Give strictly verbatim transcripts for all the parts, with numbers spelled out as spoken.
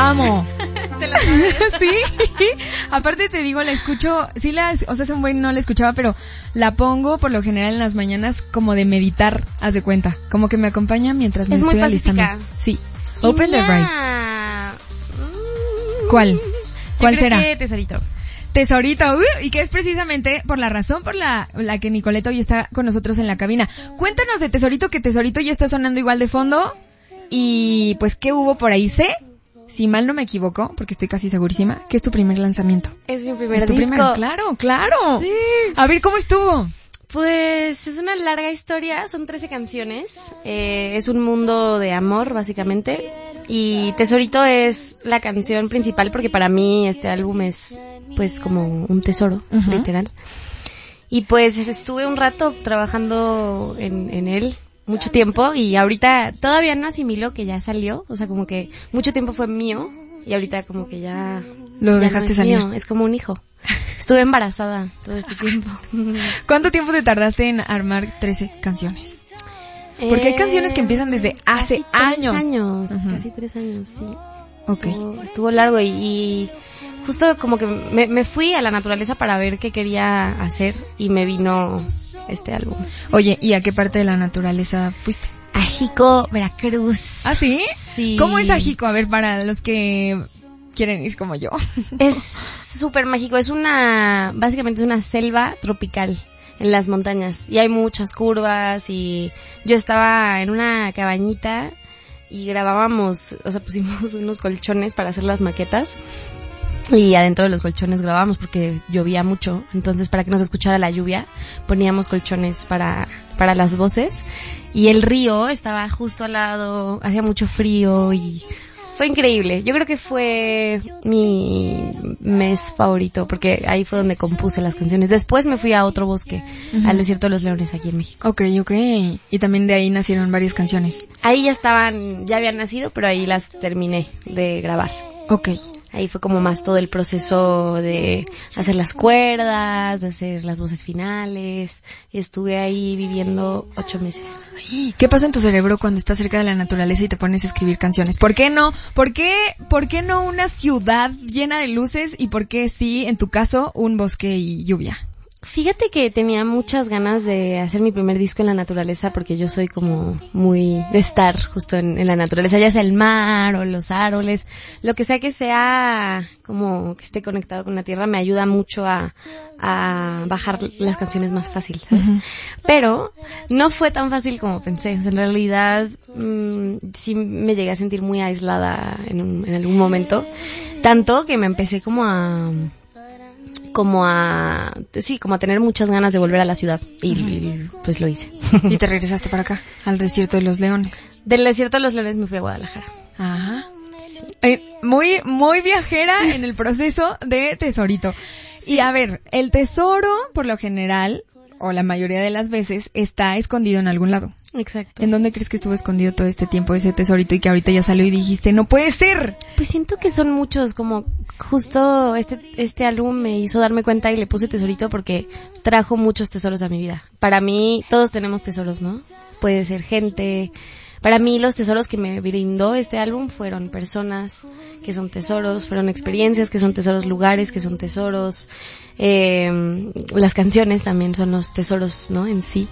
amo. ¿Te la sabes? Sí. Aparte te digo, la escucho, sí la, o sea, hace un buen no la escuchaba, pero la pongo por lo general en las mañanas como de meditar, haz de cuenta, como que me acompaña mientras me es estoy muy alistando. pacífica. Sí. Open the Bright. Mm, ¿Cuál? ¿Cuál yo creo será? Que Tesorito. Tesorito, uh, y que es precisamente por la razón por la, la que Nicoleta hoy está con nosotros en la cabina. Cuéntanos de Tesorito, que Tesorito ya está sonando igual de fondo. Y pues, ¿qué hubo por ahí? Sé, si mal no me equivoco, porque estoy casi segurísima, que es tu primer lanzamiento. Es mi primer ¿Es tu disco. primer? Claro, claro. Sí. A ver, ¿cómo estuvo? Pues es una larga historia, son trece canciones, eh, es un mundo de amor básicamente, y Tesorito es la canción principal porque para mí este álbum es pues como un tesoro, uh-huh. literal. Y pues estuve un rato trabajando en, en él, mucho tiempo, y ahorita todavía no asimilo que ya salió, o sea como que mucho tiempo fue mío y ahorita como que ya... Lo ya dejaste no es salir. mío, es como un hijo. Estuve embarazada todo este tiempo. ¿Cuánto tiempo te tardaste en armar trece canciones? Porque hay canciones que empiezan desde hace casi años. Tres años, uh-huh. casi tres años, sí. Ok. Estuvo, estuvo largo y, y justo como que me, me fui a la naturaleza para ver qué quería hacer y me vino este álbum. Oye, ¿y a qué parte de la naturaleza fuiste? A Jico, Veracruz. ¿Ah, sí? Sí. ¿Cómo es a Jico? A ver, para los que quieren ir como yo. Es súper mágico, es una, básicamente es una selva tropical en las montañas y hay muchas curvas y yo estaba en una cabañita y grabábamos, o sea, pusimos unos colchones para hacer las maquetas y adentro de los colchones grabábamos porque llovía mucho, entonces para que no se escuchara la lluvia poníamos colchones para, para las voces y el río estaba justo al lado, hacía mucho frío y fue increíble. Yo creo que fue mi mes favorito porque ahí fue donde compuse las canciones. Después me fui a otro bosque, uh-huh. al Desierto de los Leones aquí en México. Ok, ok. Y también de ahí nacieron varias canciones. Ahí ya estaban, ya habían nacido, pero ahí las terminé de grabar. Ok. Ahí fue como más todo el proceso de hacer las cuerdas, de hacer las voces finales. Y estuve ahí viviendo ocho meses. ¿Qué pasa en tu cerebro cuando estás cerca de la naturaleza y te pones a escribir canciones? ¿Por qué no? ¿Por qué, por qué no una ciudad llena de luces y por qué sí, en tu caso, un bosque y lluvia? Fíjate que tenía muchas ganas de hacer mi primer disco en la naturaleza porque yo soy como muy de estar justo en, en la naturaleza, ya sea el mar o los árboles, lo que sea que sea como que esté conectado con la tierra me ayuda mucho a, a bajar las canciones más fácil, ¿sabes? Uh-huh. Pero no fue tan fácil como pensé, o sea, en realidad mmm, sí me llegué a sentir muy aislada en, un, en algún momento, tanto que me empecé como a... como a, sí, como a tener muchas ganas de volver a la ciudad y, uh-huh. y pues lo hice. ¿Y te regresaste para acá, al Desierto de los Leones? Del Desierto de los Leones me fui a Guadalajara. Ajá. Sí. Eh, muy, muy viajera en el proceso de Tesorito. Y a ver, el tesoro, por lo general, o la mayoría de las veces, está escondido en algún lado. Exacto. ¿En dónde crees que estuvo escondido todo este tiempo ese tesorito y que ahorita ya salió y dijiste, no puede ser? Pues siento que son muchos, como justo este este álbum me hizo darme cuenta y le puse tesorito porque trajo muchos tesoros a mi vida. Para mí, todos tenemos tesoros, ¿no? Puede ser gente. Para mí los tesoros que me brindó este álbum fueron personas que son tesoros, fueron experiencias que son tesoros, lugares que son tesoros, eh, las canciones también son los tesoros, ¿no? En sí.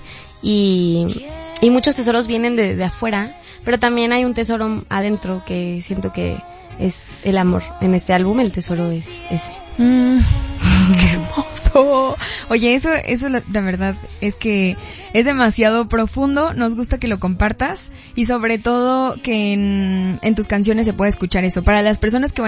Y, y muchos tesoros vienen de, de afuera, pero también hay un tesoro adentro que siento que es el amor. En este álbum el tesoro es ese. Mm, ¡qué hermoso! Oye, eso, eso la, la verdad es que es demasiado profundo, nos gusta que lo compartas y sobre todo que en, en tus canciones se pueda escuchar eso. Para las personas que van